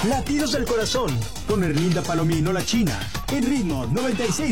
Latidos del Corazón, con Erlinda Palomino La China, en Ritmo 96.